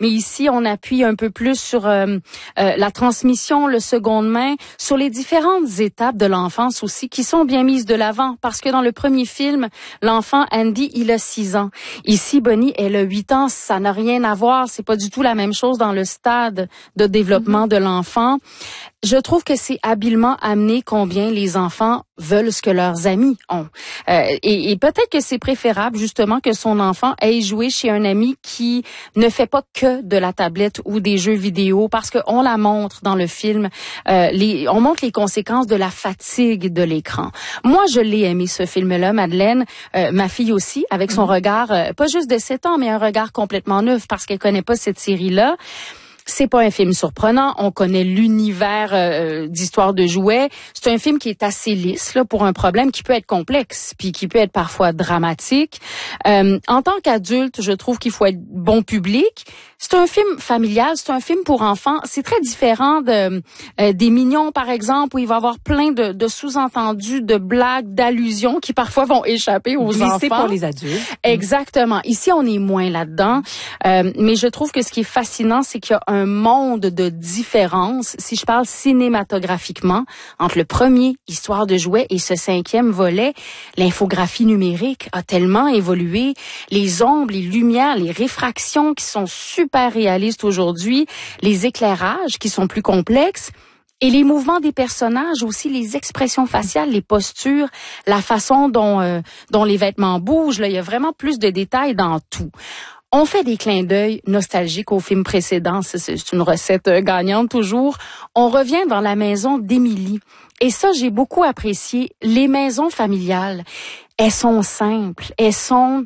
mais ici, on appuie un peu plus sur la transmission, le seconde main, sur les différentes étapes de l'enfance aussi, qui sont bien mises de l'avant, parce que dans le premier film, l'enfant Andy, il a 6 ans. Ici, Bonnie, elle a 8 ans, ça n'a rien à voir, c'est pas du tout la même chose dans le stade de développement de l'enfant. Je trouve que c'est habilement amené combien les enfants veulent ce que leurs amis ont. Et peut-être que c'est préférable, justement, que son enfant aille jouer chez un ami qui ne fait pas que de la tablette ou des jeux vidéo, parce qu'on la montre dans le film. On montre les conséquences de la fatigue de l'écran. Moi, je l'ai aimé, ce film-là, Madeleine. Ma fille aussi, avec son regard, pas juste de 7 ans, mais un regard complètement neuf, parce qu'elle connaît pas cette série-là. C'est pas un film surprenant, on connaît l'univers d'histoire de jouets. C'est un film qui est assez lisse là pour un problème qui peut être complexe, puis qui peut être parfois dramatique. En tant qu'adulte, je trouve qu'il faut être bon public. C'est un film familial, c'est un film pour enfants. C'est très différent des Mignons, par exemple, où il va y avoir plein de sous-entendus, de blagues, d'allusions qui parfois vont échapper aux enfants. C'est pour les adultes. Exactement. Ici, on est moins là-dedans. Mais je trouve que ce qui est fascinant, c'est qu'il y a un monde de différence, si je parle cinématographiquement, entre le premier, Histoire de jouets, et ce 5e volet. L'infographie numérique a tellement évolué. Les ombres, les lumières, les réfractions qui sont super réalistes aujourd'hui, les éclairages qui sont plus complexes, et les mouvements des personnages, aussi les expressions faciales, les postures, la façon dont les vêtements bougent. Là, il y a vraiment plus de détails dans tout. On fait des clins d'œil nostalgiques aux films précédents. C'est une recette gagnante toujours. On revient dans la maison d'Émilie. Et ça, j'ai beaucoup apprécié. Les maisons familiales, elles sont simples. Elles sont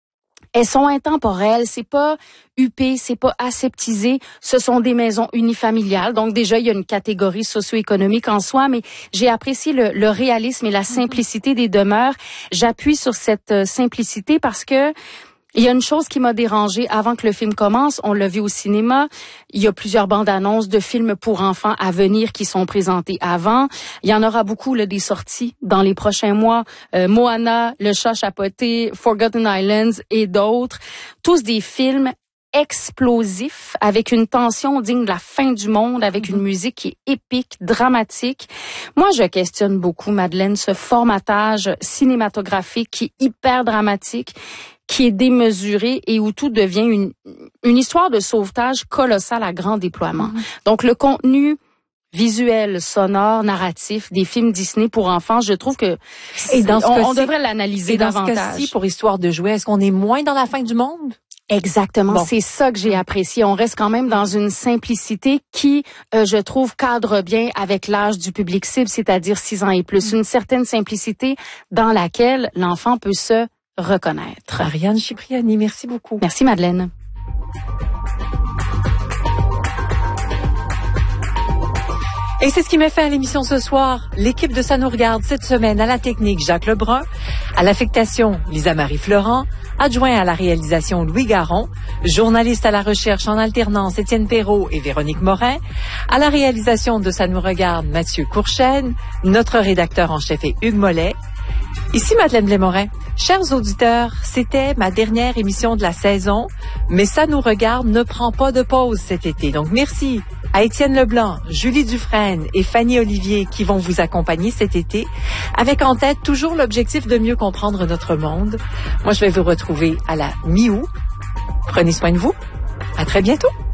intemporelles. C'est pas huppé, c'est pas aseptisé. Ce sont des maisons unifamiliales. Donc déjà, il y a une catégorie socio-économique en soi, mais j'ai apprécié le réalisme et la simplicité des demeures. J'appuie sur cette simplicité parce que il y a une chose qui m'a dérangée avant que le film commence. On l'a vu au cinéma. Il y a plusieurs bandes annonces de films pour enfants à venir qui sont présentés avant. Il y en aura beaucoup là, des sorties dans les prochains mois. Moana, Le Chat Chapoté, Forgotten Islands et d'autres. Tous des films explosifs, avec une tension digne de la fin du monde, avec une musique qui est épique, dramatique. Moi, je questionne beaucoup, Madeleine, ce formatage cinématographique qui est hyper dramatique, qui est démesuré et où tout devient une histoire de sauvetage colossale à grand déploiement. Donc, le contenu visuel, sonore, narratif des films Disney pour enfants, je trouve que on devrait l'analyser davantage. Dans ce cas-ci, pour Histoire de jouets, est-ce qu'on est moins dans la fin du monde? Exactement, bon. C'est ça que j'ai apprécié. On reste quand même dans une simplicité qui, je trouve, cadre bien avec l'âge du public cible, c'est-à-dire 6 ans et plus. Une certaine simplicité dans laquelle l'enfant peut se reconnaître. Ariane Cipriani, merci beaucoup. Merci, Madeleine. Et c'est ce qui met fin à l'émission ce soir. L'équipe de Ça nous regarde cette semaine à la technique Jacques Lebrun, à l'affectation Lisa-Marie Florent, adjoint à la réalisation Louis Garon, journaliste à la recherche en alternance Étienne Perrault et Véronique Morin, à la réalisation de Ça nous regarde Mathieu Courchaine, notre rédacteur en chef est Hugues Mollet. Ici Madeleine Blais-Morin. Chers auditeurs, c'était ma dernière émission de la saison, mais Ça nous regarde ne prend pas de pause cet été. Donc merci à Étienne Leblanc, Julie Dufresne et Fanny Olivier qui vont vous accompagner cet été, avec en tête toujours l'objectif de mieux comprendre notre monde. Moi, je vais vous retrouver à la mi-août. Prenez soin de vous. À très bientôt.